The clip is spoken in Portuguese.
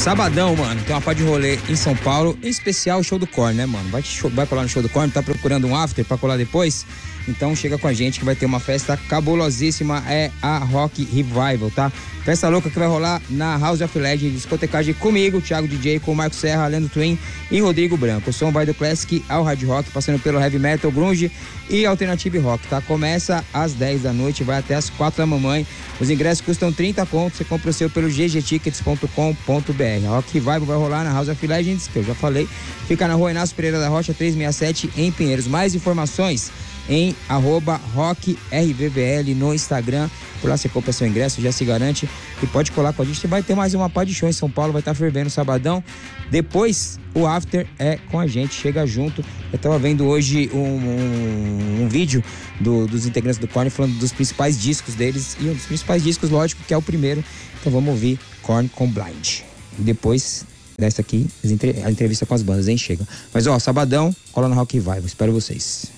Sabadão, mano, tem uma pá de rolê em São Paulo, em especial o show do Korn, né, mano? Vai colar no show do Korn, tá procurando um after pra colar depois? Então chega com a gente que vai ter uma festa cabulosíssima, é a Rock Revival, tá? Festa louca que vai rolar na House of Legend, discotecagem comigo, Thiago DJ, com o Marco Serra, Leandro Twin e Rodrigo Branco. O som vai do Classic ao Hard Rock, passando pelo Heavy Metal, Grunge e Alternative Rock, tá? Começa às 10 da noite, vai até às 4 da manhã. Os ingressos custam 30 contos, você compra o seu pelo ggtickets.com.br. A Rock Revival vai rolar na House of Legends, que eu já falei, fica na Rua Inácio Pereira da Rocha, 367, em Pinheiros. Mais informações em @rockrvvl no Instagram. Por lá você compra seu ingresso, já se garante e pode colar com a gente. Vai ter mais uma pá de show em São Paulo, vai estar fervendo sabadão. Depois o after é com a gente, chega junto. Eu tava vendo hoje um vídeo dos integrantes do Korn falando dos principais discos deles, e um dos principais discos, lógico, que é o primeiro. Então vamos ouvir Korn com Blind. E depois dessa aqui, a entrevista com as bandas, hein? Chega. Mas ó, sabadão, cola no Rock Revival, espero vocês.